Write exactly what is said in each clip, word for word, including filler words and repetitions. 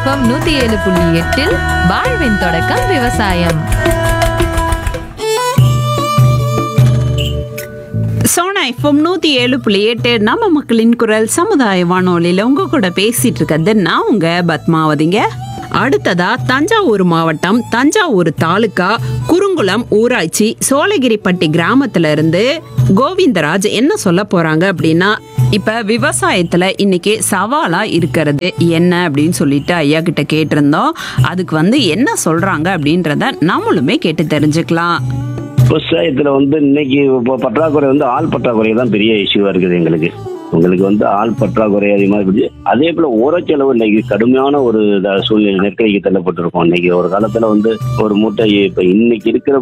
FM நூத்தி ஏழு புள்ளி எட்டில் வாழ்வின் தொடக்கம் விவசாயம். சோனா எஃப்எம் நூத்தி ஏழு புள்ளி எட்டு நம்ம மக்களின் குரல் சமுதாய வானொலியில உங்க கூட பேசிட்டு இருக்கிறது நான் உங்க பத்மாவதிங்க. அடுத்ததா தஞ்சாவூர் மாவட்டம் தஞ்சாவூர் தாலுகா குறுங்குளம் ஊராட்சி சோழகிரிப்பட்டி கிராமத்துல இருந்து கோவிந்தராஜ் என்ன சொல்ல போறாங்க அப்படின்னா, இப்ப விவசாயத்துல இன்னைக்கு சவாலா இருக்கிறது என்ன அப்படின்னு சொல்லிட்டு ஐயா கிட்ட கேட்டிருந்தோம். அதுக்கு வந்து என்ன சொல்றாங்க அப்படின்றத நம்மளுமே கேட்டு தெரிஞ்சுக்கலாம். விவசாயத்துல வந்து இன்னைக்கு இப்போ பற்றாக்குறை வந்து ஆள் பற்றாக்குறை தான் பெரிய இஷ்யூவா இருக்குது. எங்களுக்கு உங்களுக்கு வந்து ஆள் பற்றாக்குறை அதிகமாக இருக்குது. அதே போல உரச்செலவு இன்னைக்கு கடுமையான ஒரு சூழ்நிலை நெருக்கடிக்கு தள்ளப்பட்டிருக்கோம். இன்னைக்கு ஒரு காலத்துல வந்து ஒரு மூட்டை இப்ப இன்னைக்கு இருக்கிற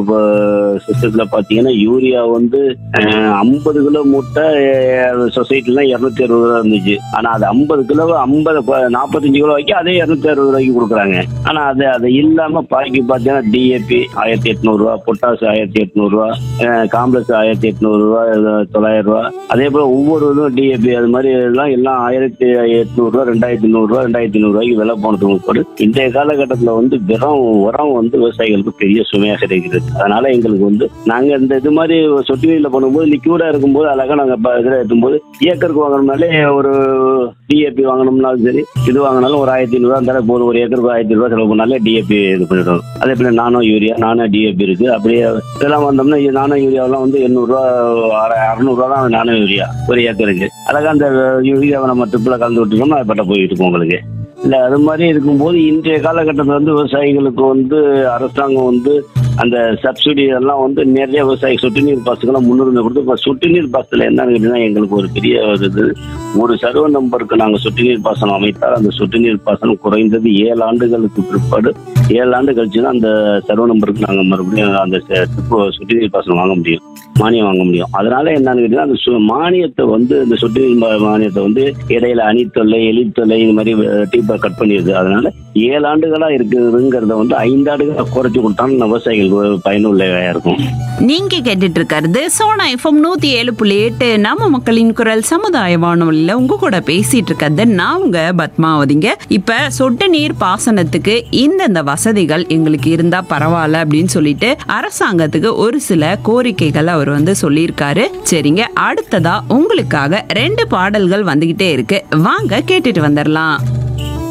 சிஸ்டத்துல பாத்தீங்கன்னா யூரியா வந்து ஐம்பது கிலோ மூட்டை சொசைட்டில இருநூத்தி அறுபது ரூபா இருந்துச்சு. ஆனா அது ஐம்பது கிலோ ஐம்பது நாற்பத்தஞ்சு கிலோ வரைக்கும் அதே இருநூத்தி அறுபது ரூபாய்க்கு கொடுக்குறாங்க. ஆனா அது அது இல்லாம பாக்கி பாத்தீங்கன்னா டிஏபி ஆயிரத்தி எட்நூறு ரூபா, பொட்டாசு ஆயிரத்தி எட்நூறு ரூபா, காம்ப்ளெக்ஸ் ஆயிரத்தி எட்நூறு ரூபா, தொள்ளாயிரம் ரூபா. அதே போல ஒவ்வொரு டிஏபி அது மாதிரி எல்லாம் எல்லாம் ஆயிரத்தி எட்நூறு ரூபா, ரெண்டாயிரத்தி நூறு ரூபா, ரெண்டாயிரத்தி நூறு ரூபாய்க்கு விலை போனதுக்கு கூட இன்றைய காலகட்டத்துல வந்து வெறும் உரம் வந்து விவசாயிகளுக்கு பெரிய சுமையாக இருக்கிறது. அதனால எங்களுக்கு வந்து நாங்க இந்த இது மாதிரி சொட்டு நீர்ல பண்ணும்போது லிக்யூடா இருக்கும்போது அழகா நாங்க இதுல எடுக்கும்போது ஏக்கருக்கு வாங்கணும்னாலே ஒரு டிஏபி வாங்கணும்னாலும் சரி இது வாங்கினாலும் ஒரு ஆயிரத்தி ஐநூறு ரூபா இருந்தாலும் போதும். ஒரு ஏக்கருக்கு ஆயிரத்தி ரூபாய் செலவு பண்ணாலே டிஏபி இது பண்ணிடுவோம். அதே போல நானோ யூரியா நானோ டிஏபி இருக்கு. அப்படியே இதெல்லாம் வந்தோம்னா நானோ யூரியாவெல்லாம் வந்து எண்ணூறு ரூபா அறுநூறு ரூபா தான் நானோ யூரியா ஒரு ஏக்கருக்கு. அழகா அந்த யூரியாவை நம்ம ட்ரிப்பில் கலந்து விட்டுருக்கோம்னா அது பட்ட போயிட்டு இருக்கும் உங்களுக்கு. இல்லை அது மாதிரி இருக்கும்போது இன்றைய காலகட்டத்தில் வந்து விவசாயிகளுக்கு வந்து அரசாங்கம் வந்து அந்த சப்சிடி எல்லாம் வந்து நிறைய விவசாயி சொட்டு நீர் பாசத்துக்கெல்லாம் முன்னுரிமை கொடுத்து இப்போ சொட்டு நீர் பாசத்தில் என்னன்னு கேட்டீங்கன்னா எங்களுக்கு ஒரு பெரிய இது ஒரு சர்வ நம்பருக்கு நாங்கள் சொட்டு நீர் பாசனம் அமைத்தால் அந்த சொட்டு நீர் பாசனம் குறைந்தது ஏழு ஆண்டுகளுக்கு பிற்பாடு ஏழு ஆண்டு கழிச்சு தான் அந்த சர்வ நம்பருக்கு நாங்கள் மறுபடியும் அந்த சொட்டு நீர் பாசனம் வாங்க முடியும், மானியம் வாங்க முடியும். அதனால என்னன்னு கேட்டீங்கன்னா அந்த மானியத்தை வந்து இந்த சொட்டு நீர் மானியத்தை வந்து இடையில அணித்தொல்லை எலித்தொல்லை இது மாதிரி டீப்பா கட் பண்ணிடுது. அதனால ஏழு ஆண்டுகளா இருக்குதுங்கிறத வந்து ஐந்து ஆண்டுகளா குறைச்சி கொடுத்தாலும் விவசாயிகள் பயனுள்ளதா இருக்கும். நீங்க கேட்டுட்டு இருக்கிறது சோனா எஃப்எம் நூத்தி ஏழு புள்ளி எட்டு நம்ம மக்களின் குரல் சமுதாய வானொலியில உங்க கூட பேசிட்டு இருக்கிறது நான் உங்க பத்மாவதிங்க. இப்ப சொட்டு நீர் பாசனத்துக்கு இந்தந்த வசதிகள் எங்களுக்கு இருந்தா பரவாயில்ல அப்படின்னு சொல்லிட்டு அரசாங்கத்துக்கு ஒரு சில கோரிக்கைகள் அவர் வந்து சொல்லியிருக்காரு. சரிங்க, அடுத்ததா உங்களுக்காக ரெண்டு பாடல்கள் வந்துகிட்டே இருக்கு, வாங்க கேட்டுட்டு வந்துடலாம்.